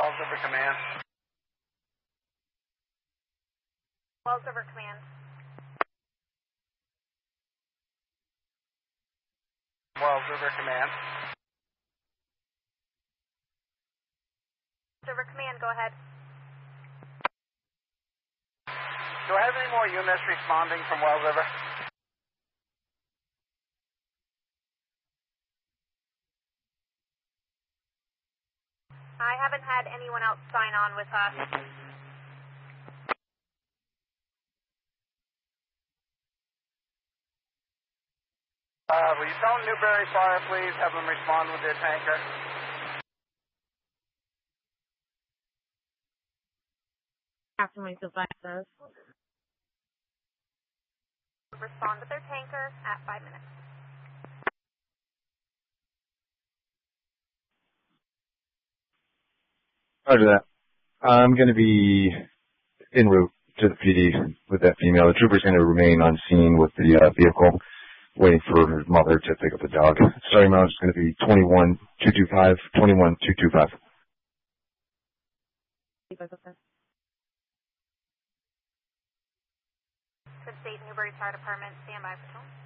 Wells River Command. Wells River Command. Wells River Command. River Command, go ahead. Do I have any more units responding from Wells River? I haven't had anyone else sign on with us. Will you tell Newberry Fire, please, have them respond with their tanker? Captain Wakefield 5 says. Respond with their tanker at 5 minutes. Roger that. I'm going to be en route to the PD with that female. The trooper's going to remain on scene with the vehicle, waiting for her mother to pick up the dog. Starting amount is going to be 21,225, 21,225. Good State Newberry Fire Department, stand by, patrol.